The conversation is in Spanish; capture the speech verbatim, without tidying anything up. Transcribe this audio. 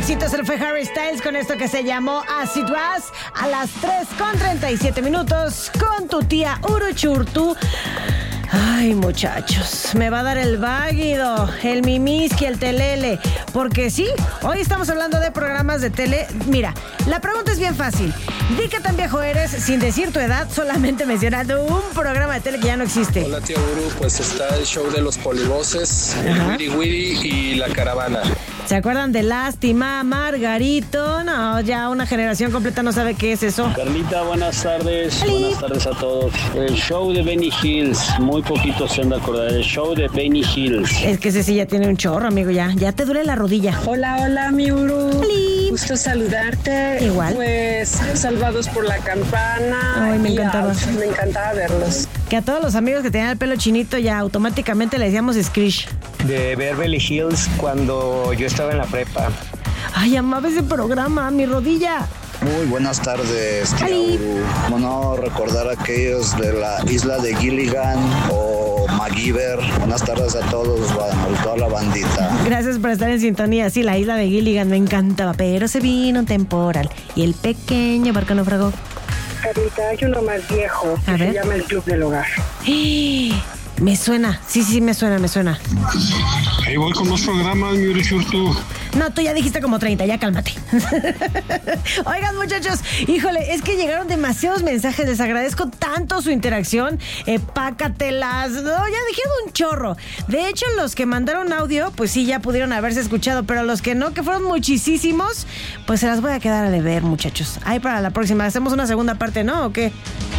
éxito se lo fue Harry Styles con esto que se llamó As It Was a las tres con treinta y siete minutos con tu tía Uruchurtu. Ay, muchachos, me va a dar el váguido, el mimiski, el telele, porque sí, hoy estamos hablando de programas de tele. Mira, la pregunta es bien fácil. Di qué tan viejo eres sin decir tu edad, solamente mencionando un programa de tele que ya no existe. Hola, tía Uru, pues está el show de los polivoces, el Wiri Wiri y la caravana. ¿Se acuerdan de Lástima, Margarito? No, ya una generación completa no sabe qué es eso. Carlita, buenas tardes. ¡Hali! Buenas tardes a todos. El show de Benny Hills, muy poquitos se han de acordar. El show de Benny Hills. Es que ese sí ya tiene un chorro, amigo, ya. Ya te duele la rodilla. Hola, hola, mi Uru. ¡Hali! Gusto saludarte. Igual. Pues, Salvados por la Campana. Ay, me y encantaba. Alf. Me encantaba verlos. Que a todos los amigos que tenían el pelo chinito ya automáticamente le decíamos Skrish. De Beverly Hills cuando yo estaba en la prepa. Ay, amaba ese programa, mi rodilla. Muy buenas tardes, tía ¡Hali! Uru. Bueno, recordar a aquellos de la isla de Gilligan o MacGyver. Buenas tardes a todos, a toda la bandita. Gracias por estar en sintonía. Sí, la isla de Gilligan me encantaba, pero se vino un temporal y el pequeño barco naufragó. Carlita, hay uno más viejo A que ver. se llama El Club del Hogar. Me suena, sí, sí, me suena, me suena. Ahí voy con los programas, mi Uruchurtu. No, tú ya dijiste como treinta, ya cálmate. Oigan, muchachos, híjole, es que llegaron demasiados mensajes, les agradezco tanto su interacción. Eh, pácatelas, no, ya dijeron un chorro. De hecho, los que mandaron audio, pues sí, ya pudieron haberse escuchado, pero los que no, que fueron muchísimos, pues se las voy a quedar a deber, muchachos. Ahí para la próxima, hacemos una segunda parte, ¿no? ¿O qué?